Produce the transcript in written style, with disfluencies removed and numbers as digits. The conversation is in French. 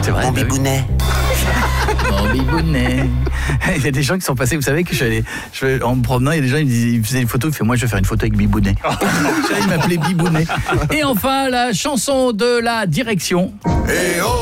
C'est vrai. Mon bibounet. Mon bibounet. Il y a des gens qui sont passés, vous savez que en me promenant, il y a des gens ils faisaient une photo, ils faisaient moi je vais faire une photo avec Bibounet. Ils m'appelaient Bibounet. Et enfin la chanson de la direction.